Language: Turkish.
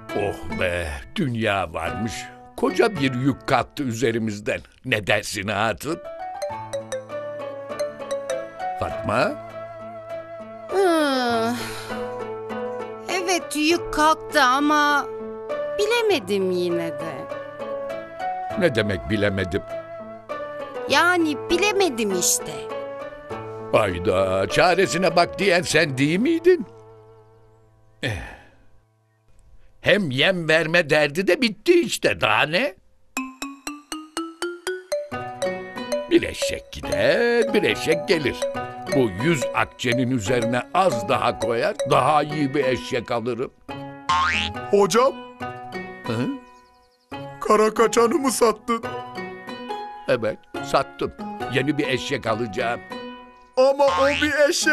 Oh be, dünya varmış. Koca bir yük kalktı üzerimizden. Ne dersin hatun? Fatma? Ah, evet yük kalktı ama bilemedim yine de. Ne demek bilemedim. Yani bilemedim işte. Hayda, çaresine bak diyen sen değil miydin? Hem yem verme derdi de bitti işte, daha ne? Bir eşek gider, bir eşek gelir. Bu 100 akçenin üzerine az daha koyar, daha iyi bir eşek alırım. Hocam, Hı? kara kaçanı mı sattın? Evet, sattım. Yeni bir eşek alacağım. Ama o bir eşek.